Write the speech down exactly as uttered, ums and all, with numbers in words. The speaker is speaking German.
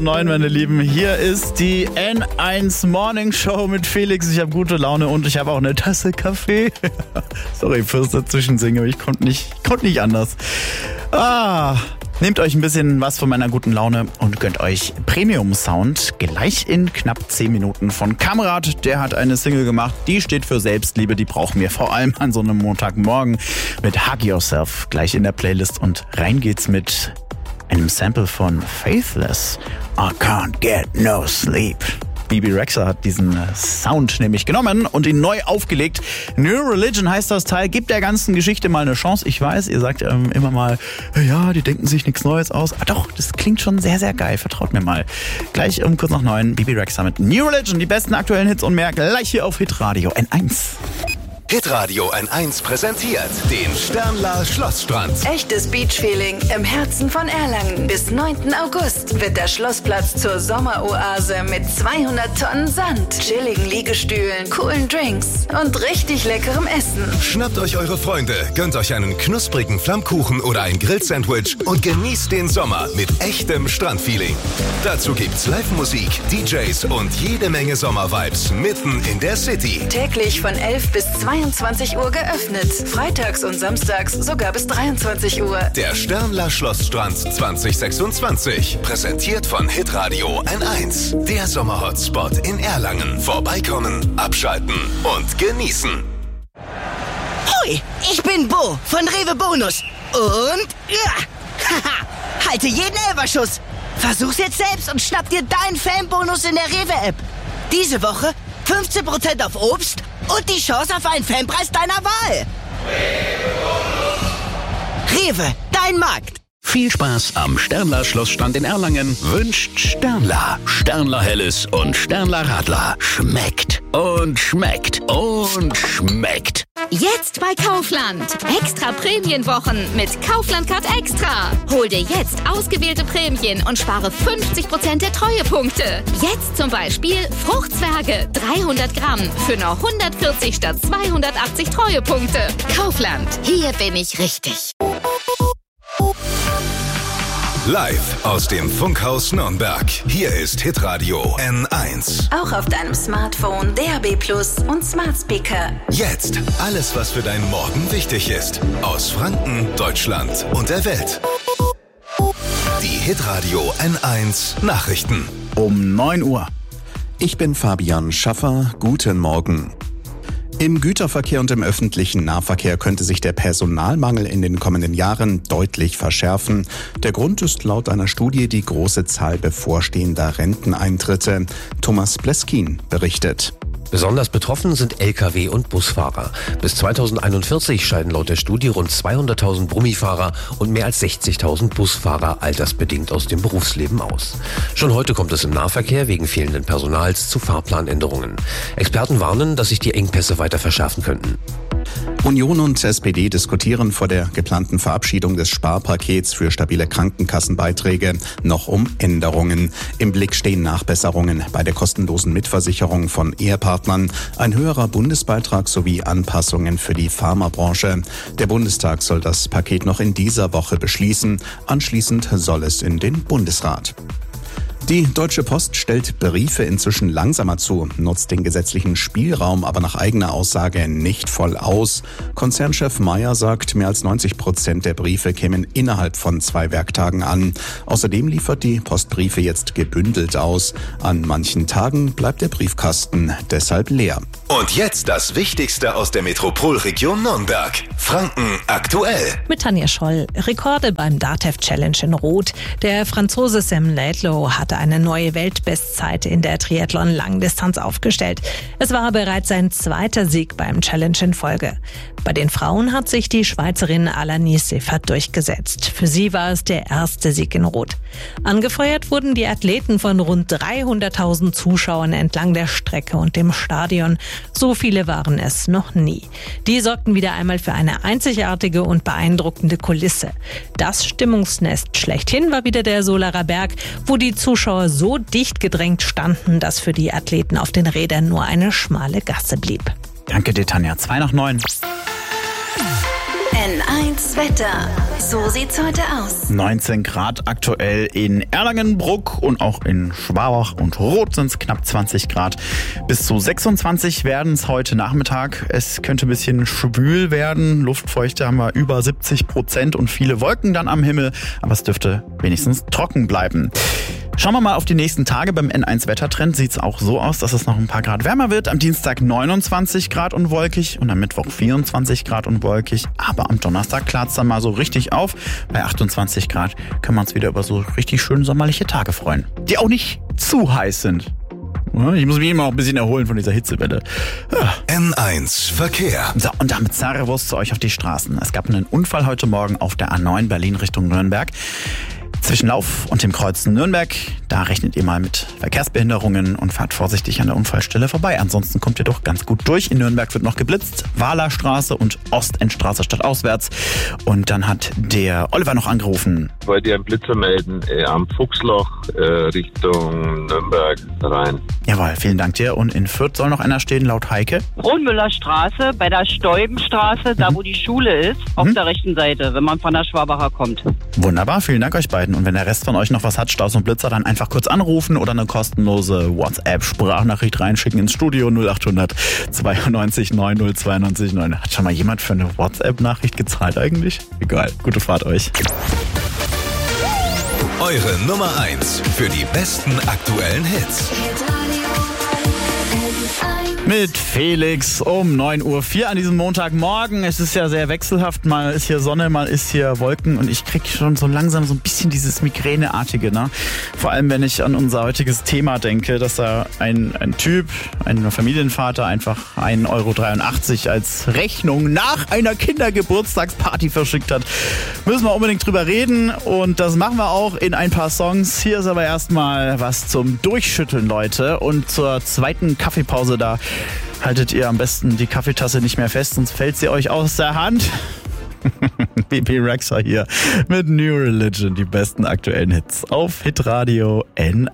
Neun, meine Lieben, hier ist die N eins Morning Show mit Felix. Ich habe gute Laune und ich habe auch eine Tasse Kaffee. Sorry fürs Dazwischensingen, aber ich konnte nicht, konnt nicht anders. Ah, nehmt euch ein bisschen was von meiner guten Laune und gönnt euch Premium Sound gleich in knapp zehn Minuten von Kamrat. Der hat eine Single gemacht, die steht für Selbstliebe, die brauchen wir vor allem an so einem Montagmorgen mit Hug Yourself gleich in der Playlist und rein geht's mit einem Sample von Faithless. I can't get no sleep. Bebe Rexha hat diesen Sound nämlich genommen und ihn neu aufgelegt. New Religion heißt das Teil. Gebt der ganzen Geschichte mal eine Chance. Ich weiß, ihr sagt ähm, immer mal, ja, die denken sich nichts Neues aus. Aber doch, das klingt schon sehr, sehr geil. Vertraut mir mal. Gleich um kurz nach neun, Bebe Rexha mit New Religion. Die besten aktuellen Hits und mehr gleich hier auf Hitradio N eins. Hitradio N eins präsentiert den Sternler Schlossstrand. Echtes Beach-Feeling im Herzen von Erlangen. Bis neunten August wird der Schlossplatz zur Sommeroase mit zweihundert Tonnen Sand, chilligen Liegestühlen, coolen Drinks und richtig leckerem Essen. Schnappt euch eure Freunde, gönnt euch einen knusprigen Flammkuchen oder ein Grillsandwich und genießt den Sommer mit echtem Strandfeeling. Dazu gibt's Live-Musik, D Js und jede Menge Sommervibes mitten in der City. Täglich von elf bis zweiundzwanzig Uhr geöffnet. Freitags und samstags sogar bis dreiundzwanzig Uhr. Der Sternler Schlossstrand zwanzig sechsundzwanzig. Präsentiert von Hitradio N eins. Der Sommerhotspot in Erlangen. Vorbeikommen, abschalten und genießen. Hoi, ich bin Bo von Rewe Bonus. Und ja, haha, halte jeden Elferschuss. Versuch's jetzt selbst und schnapp dir deinen Fanbonus in der Rewe-App. Diese Woche fünfzehn Prozent auf Obst und die Chance auf einen Fanpreis deiner Wahl. Rewe, dein Markt. Viel Spaß am Sternler Schlossstrand in Erlangen wünscht Sternler. Sternler Helles und Sternler Radler. Schmeckt und schmeckt und schmeckt. Jetzt bei Kaufland. Extra Prämienwochen mit Kaufland Card Extra. Hol dir jetzt ausgewählte Prämien und spare fünfzig Prozent der Treuepunkte. Jetzt zum Beispiel Fruchtzwerge dreihundert Gramm für nur hundertvierzig statt zweihundertachtzig Treuepunkte. Kaufland. Hier bin ich richtig. Live aus dem Funkhaus Nürnberg. Hier ist Hitradio N eins. Auch auf deinem Smartphone, D A B Plus und Smart Speaker. Jetzt alles, was für deinen Morgen wichtig ist. Aus Franken, Deutschland und der Welt. Die Hitradio N eins Nachrichten. Um neun Uhr. Ich bin Fabian Schaffer. Guten Morgen. Im Güterverkehr und im öffentlichen Nahverkehr könnte sich der Personalmangel in den kommenden Jahren deutlich verschärfen. Der Grund ist laut einer Studie die große Zahl bevorstehender Renteneintritte. Thomas Bleskin berichtet. Besonders betroffen sind L K W- und Busfahrer. Bis zweitausendeinundvierzig scheiden laut der Studie rund zweihunderttausend Brummifahrer und mehr als sechzigtausend Busfahrer altersbedingt aus dem Berufsleben aus. Schon heute kommt es im Nahverkehr wegen fehlenden Personals zu Fahrplanänderungen. Experten warnen, dass sich die Engpässe weiter verschärfen könnten. Union und S P D diskutieren vor der geplanten Verabschiedung des Sparpakets für stabile Krankenkassenbeiträge noch um Änderungen. Im Blick stehen Nachbesserungen bei der kostenlosen Mitversicherung von Ehepartnern, ein höherer Bundesbeitrag sowie Anpassungen für die Pharmabranche. Der Bundestag soll das Paket noch in dieser Woche beschließen. Anschließend soll es in den Bundesrat. Die Deutsche Post stellt Briefe inzwischen langsamer zu, nutzt den gesetzlichen Spielraum aber nach eigener Aussage nicht voll aus. Konzernchef Meyer sagt, mehr als neunzig Prozent der Briefe kämen innerhalb von zwei Werktagen an. Außerdem liefert die Post Briefe jetzt gebündelt aus. An manchen Tagen bleibt der Briefkasten deshalb leer. Und jetzt das Wichtigste aus der Metropolregion Nürnberg. Franken aktuell. Mit Tanja Scholl. Rekorde beim DATEV Challenge in Rot. Der Franzose Sam Laidlow hatte eine neue Weltbestzeit in der Triathlon-Langdistanz aufgestellt. Es war bereits sein zweiter Sieg beim Challenge in Folge. Bei den Frauen hat sich die Schweizerin Alanis Siffert durchgesetzt. Für sie war es der erste Sieg in Rot. Angefeuert wurden die Athleten von rund dreihunderttausend Zuschauern entlang der Strecke und dem Stadion. So viele waren es noch nie. Die sorgten wieder einmal für eine einzigartige und beeindruckende Kulisse. Das Stimmungsnest schlechthin war wieder der Solarer Berg, wo die Zuschauer so dicht gedrängt standen, dass für die Athleten auf den Rädern nur eine schmale Gasse blieb. Danke dir, Tanja. Zwei nach neun. N eins Wetter. So sieht's heute aus. neunzehn Grad aktuell in Erlangen-Bruck und auch in Schwabach und Roth sind es knapp zwanzig Grad. Bis zu sechsundzwanzig werden es heute Nachmittag. Es könnte ein bisschen schwül werden. Luftfeuchte haben wir über siebzig Prozent und viele Wolken dann am Himmel. Aber es dürfte wenigstens trocken bleiben. Schauen wir mal auf die nächsten Tage. Beim N eins Wettertrend sieht es auch so aus, dass es noch ein paar Grad wärmer wird. Am Dienstag neunundzwanzig Grad und wolkig und am Mittwoch vierundzwanzig Grad und wolkig. Aber am Donnerstag klart es dann mal so richtig auf. Bei achtundzwanzig Grad können wir uns wieder über so richtig schöne sommerliche Tage freuen, die auch nicht zu heiß sind. Ich muss mich immer auch ein bisschen erholen von dieser Hitzewelle. N eins Verkehr. So, und damit Servus zu euch auf die Straßen. Es gab einen Unfall heute Morgen auf der A neun Berlin Richtung Nürnberg. Zwischen Lauf und dem Kreuz Nürnberg, da rechnet ihr mal mit Verkehrsbehinderungen und fahrt vorsichtig an der Unfallstelle vorbei. Ansonsten kommt ihr doch ganz gut durch. In Nürnberg wird noch geblitzt, Wahlerstraße und Ostendstraße stadtauswärts. Und dann hat der Oliver noch angerufen. Ich wollte einen Blitzer melden äh, am Fuchsloch äh, Richtung Nürnberg rein. Jawohl, vielen Dank dir. Und in Fürth soll noch einer stehen, laut Heike. Kronmüllerstraße bei der Steubenstraße, da wo die Schule ist, auf Mhm. der rechten Seite, wenn man von der Schwabacher kommt. Wunderbar, vielen Dank euch beiden. Und wenn der Rest von euch noch was hat, Staus und Blitzer, dann einfach kurz anrufen oder eine kostenlose WhatsApp-Sprachnachricht reinschicken ins Studio null acht hundert zweiundneunzig neun null zweiundneunzig neun. Hat schon mal jemand für eine WhatsApp-Nachricht gezahlt eigentlich? Egal, gute Fahrt euch. Eure Nummer eins für die besten aktuellen Hits. Mit Felix um neun Uhr vier an diesem Montagmorgen. Es ist ja sehr wechselhaft. Mal ist hier Sonne, mal ist hier Wolken. Und ich krieg schon so langsam so ein bisschen dieses Migräneartige. Ne? Vor allem, wenn ich an unser heutiges Thema denke, dass da ein, ein Typ, ein Familienvater einfach ein Euro dreiundachtzig als Rechnung nach einer Kindergeburtstagsparty verschickt hat. Müssen wir unbedingt drüber reden. Und das machen wir auch in ein paar Songs. Hier ist aber erstmal was zum Durchschütteln, Leute. Und zur zweiten Kaffeepause da haltet ihr am besten die Kaffeetasse nicht mehr fest, sonst fällt sie euch aus der Hand. B B Rexha hier mit New Religion, die besten aktuellen Hits auf Hitradio N